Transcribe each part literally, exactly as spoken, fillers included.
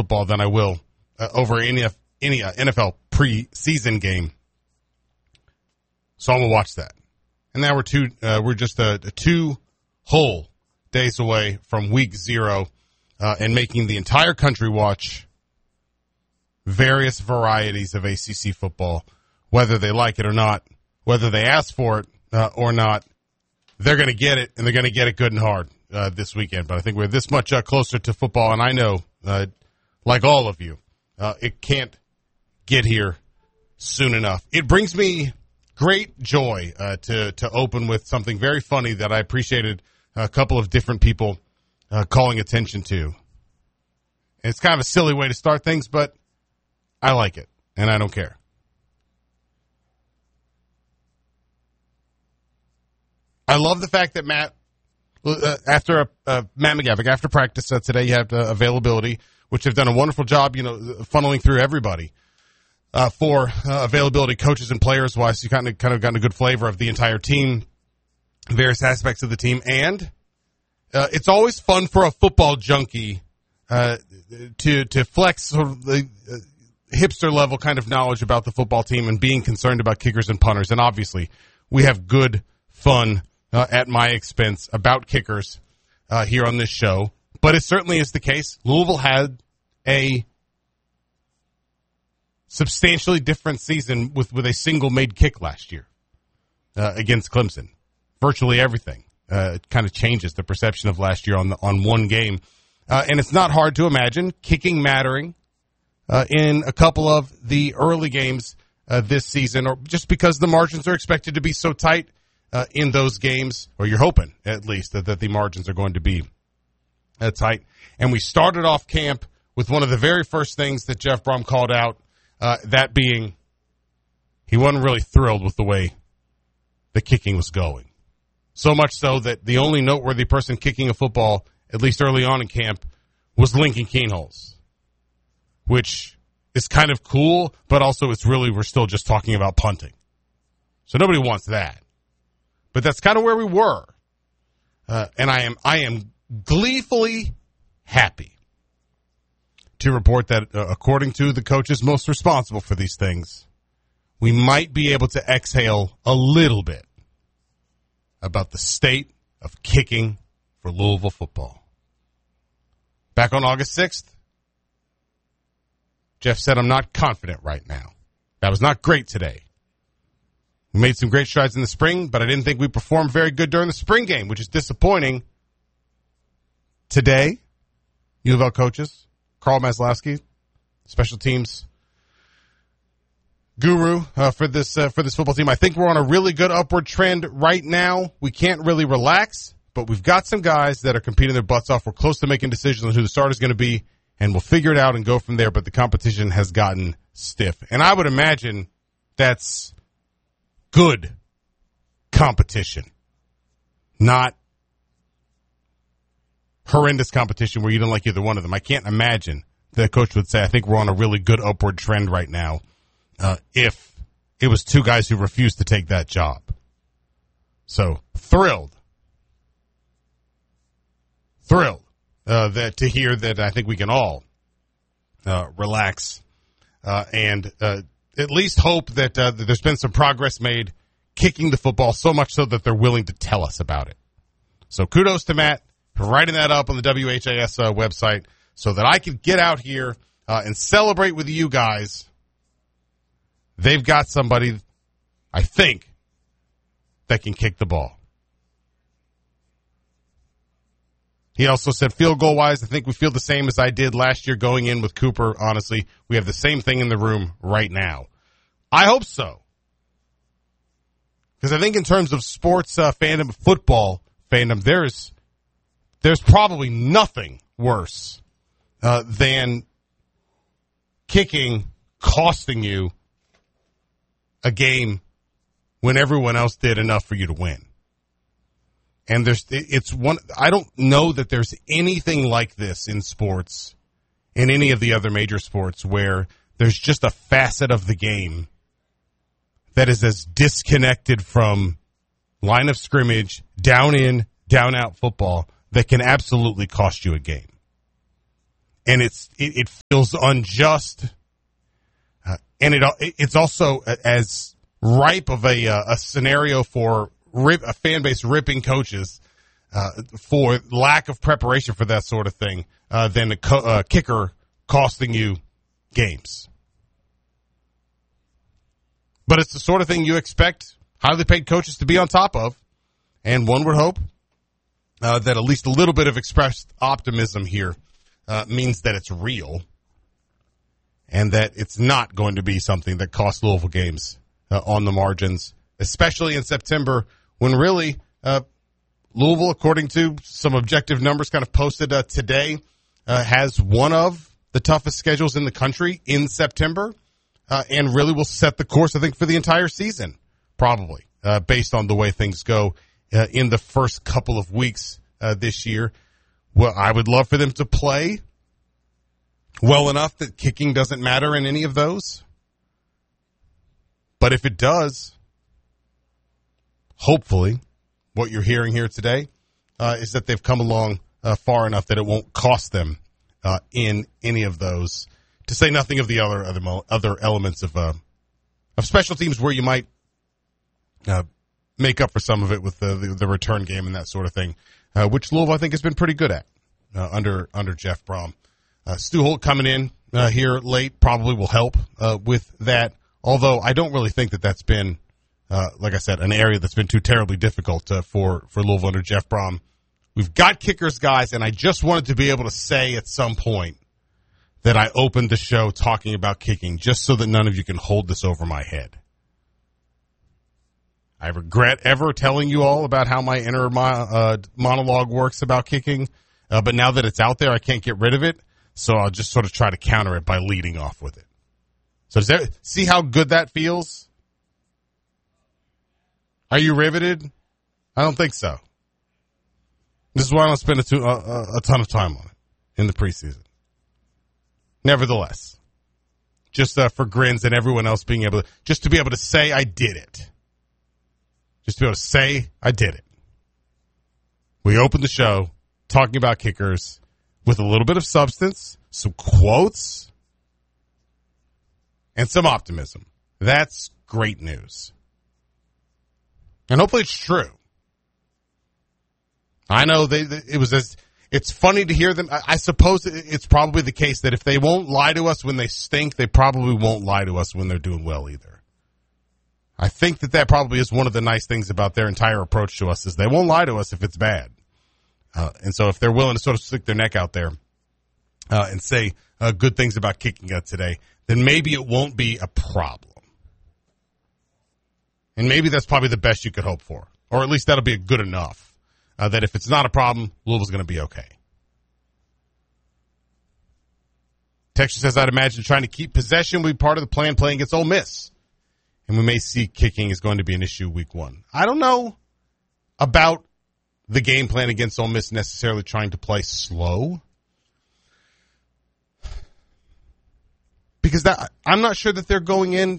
football than I will uh, over any any uh, N F L preseason game. So I'm gonna watch that. And now we're two uh, we're just uh, two whole days away from week zero uh, and making the entire country watch various varieties of A C C football, whether they like it or not, whether they ask for it uh, or not. They're going to get it, and they're going to get it good and hard uh, this weekend. But I think we're this much uh, closer to football, and I know, uh, like all of you, uh, it can't get here soon enough. It brings me great joy uh, to to open with something very funny that I appreciated a couple of different people uh, calling attention to. And it's kind of a silly way to start things, but I like it, and I don't care. I love the fact that Matt, uh, after uh, uh, Matt McGavick, after practice uh, today, you have uh, availability, which have done a wonderful job, you know, funneling through everybody uh, for uh, availability, coaches and players wise. You kind of kind of gotten a good flavor of the entire team, various aspects of the team, and uh, it's always fun for a football junkie uh, to to flex sort of the uh, hipster level kind of knowledge about the football team and being concerned about kickers and punters. And obviously, we have good fun Uh, at my expense about kickers uh, here on this show. But it certainly is the case. Louisville had a substantially different season with, with a single made kick last year uh, against Clemson. Virtually everything. Uh, it kind of changes the perception of last year on the, on one game. Uh, and it's not hard to imagine kicking mattering uh, in a couple of the early games uh, this season, or just because the margins are expected to be so tight Uh, in those games, or you're hoping at least that, that the margins are going to be uh, tight. And we started off camp with one of the very first things that Jeff Brom called out, uh, that being he wasn't really thrilled with the way the kicking was going. So much so that the only noteworthy person kicking a football, at least early on in camp, was Lincoln Kienholz, which is kind of cool, but also it's really, we're still just talking about punting. So nobody wants that. But that's kind of where we were. Uh, and I am I am gleefully happy to report that, uh, according to the coaches most responsible for these things, we might be able to exhale a little bit about the state of kicking for Louisville football. Back on August sixth, Jeff said, I'm not confident right now. That was not great today. We made some great strides in the spring, but I didn't think we performed very good during the spring game, which is disappointing. Today, U of L coaches, Carl Maslowski, special teams guru uh, for this uh, for this football team. I think we're on a really good upward trend right now. We can't really relax, but we've got some guys that are competing their butts off. We're close to making decisions on who the starter is going to be, and we'll figure it out and go from there. But the competition has gotten stiff, and I would imagine that's good competition, not horrendous competition where you don't like either one of them. I can't imagine that a coach would say, I think we're on a really good upward trend right now, uh, if it was two guys who refused to take that job. So thrilled, thrilled uh, that to hear that I think we can all uh, relax uh, and uh at least hope that, uh, that there's been some progress made kicking the football, so much so that they're willing to tell us about it. So kudos to Matt for writing that up on the W H A S uh, website so that I could get out here uh, and celebrate with you guys. They've got somebody, I think, that can kick the ball. He also said, field goal wise, I think we feel the same as I did last year going in with Cooper. Honestly, we have the same thing in the room right now. I hope so. Because I think in terms of sports uh, fandom, football fandom, there's, there's probably nothing worse uh, than kicking costing you a game when everyone else did enough for you to win. And there's, it's one, I don't know that there's anything like this in sports, in any of the other major sports, where there's just a facet of the game that is as disconnected from line of scrimmage, down in, down out football that can absolutely cost you a game. and it's it, it feels unjust, uh, and it it's also as ripe of a a scenario for rip, a fan base ripping coaches uh, for lack of preparation for that sort of thing uh, than a co- uh, kicker costing you games. But it's the sort of thing you expect highly paid coaches to be on top of, and one would hope uh, that at least a little bit of expressed optimism here uh, means that it's real and that it's not going to be something that costs Louisville games uh, on the margins, especially in September when really uh, Louisville, according to some objective numbers kind of posted uh, today, uh, has one of the toughest schedules in the country in September. Uh, and really will set the course, I think, for the entire season, probably, uh, based on the way things go uh, in the first couple of weeks uh, this year. Well, I would love for them to play well enough that kicking doesn't matter in any of those. But if it does, hopefully, what you're hearing here today uh, is that they've come along uh, far enough that it won't cost them uh, in any of those. To say nothing of the other other, other elements of uh, of special teams where you might uh, make up for some of it with the, the, the return game and that sort of thing, uh, which Louisville I think has been pretty good at uh, under under Jeff Brom. Uh, Stu Holt coming in uh, here late probably will help uh, with that. Although I don't really think that that's been, uh, like I said, an area that's been too terribly difficult uh, for for Louisville under Jeff Brom. We've got kickers, guys, and I just wanted to be able to say at some point that I opened the show talking about kicking, just so that none of you can hold this over my head. I regret ever telling you all about how my inner mo- uh, monologue works about kicking, uh, but now that it's out there, I can't get rid of it, so I'll just sort of try to counter it by leading off with it. So does that, see how good that feels? Are you riveted? I don't think so. This is why I don't spend a, to- a, a ton of time on it in the preseason. Nevertheless, just uh, for grins and everyone else being able to, just to be able to say I did it. Just to be able to say I did it. We opened the show talking about kickers with a little bit of substance, some quotes, and some optimism. That's great news. And hopefully it's true. I know they, it was as... It's funny to hear them. I suppose it's probably the case that if they won't lie to us when they stink, they probably won't lie to us when they're doing well either. I think that that probably is one of the nice things about their entire approach to us is they won't lie to us if it's bad. Uh, and so if they're willing to sort of stick their neck out there uh, and say uh, good things about kicking gut today, then maybe it won't be a problem. And maybe that's probably the best you could hope for. Or at least that'll be good enough. Uh, that if it's not a problem, Louisville's going to be okay. Texture says, I'd imagine trying to keep possession will be part of the plan playing against Ole Miss. And we may see kicking is going to be an issue week one. I don't know about the game plan against Ole Miss necessarily trying to play slow. Because that I'm not sure that they're going in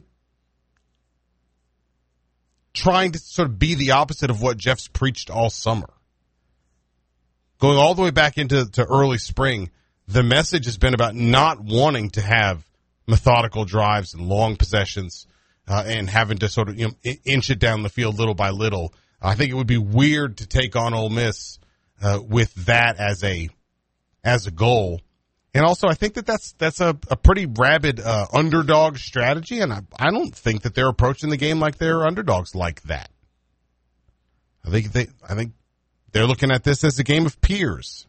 trying to sort of be the opposite of what Jeff's preached all summer. Going all the way back into to early spring, the message has been about not wanting to have methodical drives and long possessions uh, and having to sort of you know, inch it down the field little by little. I think it would be weird to take on Ole Miss uh, with that as a as a goal. And also, I think that that's that's a, a pretty rabid uh, underdog strategy, and I, I don't think that they're approaching the game like they're underdogs like that. I think they I think they're looking at this as a game of peers.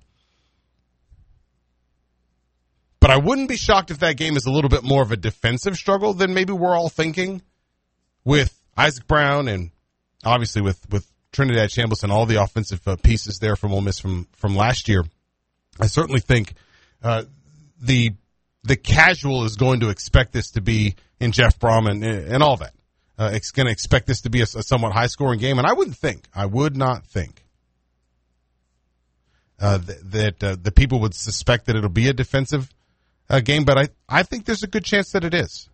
But I wouldn't be shocked if that game is a little bit more of a defensive struggle than maybe we're all thinking, with Isaac Brown and obviously with, with Trinidad Chambliss and all the offensive uh, pieces there from Ole Miss from, from last year. I certainly think uh, the the casual is going to expect this to be in Jeff Brom and, and all that. Uh, it's going to expect this to be a, a somewhat high-scoring game, and I wouldn't think, I would not think uh, th- that uh, the people would suspect that it'll be a defensive uh, game, but I, I think there's a good chance that it is.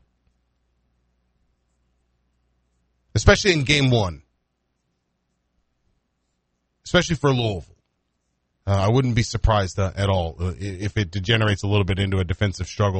Especially in game one. Especially for Louisville. Uh, I wouldn't be surprised uh, at all uh, if it degenerates a little bit into a defensive struggle